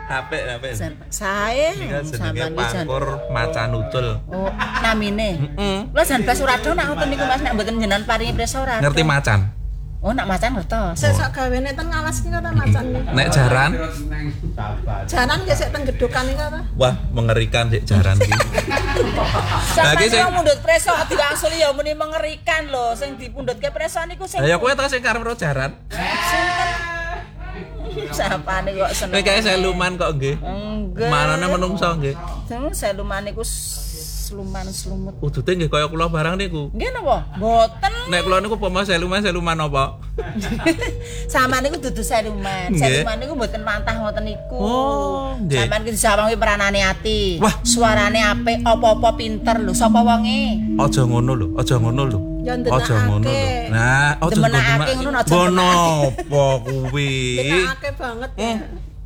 Apik. Sae. Jenenge Pangkur Macan Ucul. Oh, namine. Lha jan blas ora do nek ngoten niku Mas nek mboten jenengan paringi prisa ora. Ngerti macan? Oh, nak macan ngertos. Sesuk gawene ten ngalas iki kata macan. Nek jaran? Jaran nggih sik teng gedokan iki kata. Wah, mengerikan sik jaran iki. Sampe sing mundhut preso diwangsuli ya muni mengerikan lho, sing dipundhutke preso niku sing. Lah ya kowe ta sing karep ro jaran. Sapane kok seneng. Kowe kae seluman kok nggih. Enggak. Manane menungso nggih. Seluman niku sluman slumut. Udute nggih kaya kula barang niku. Nggih napa? Mboten. Nek kula niku pomo seluman apa? Sama niku dudu seluman. Seluman niku mboten mantah ngoten niku. Oh, nggih. Sampeyan ki disawangi peranane ati. Wah, suarane apik, apa-apa pinter lho. Sapa wonge? Aja ngono lho. Ya ndenakake. Nah, aja demenake ngono aja. Ngono apa kuwi? Ndenakake banget ya.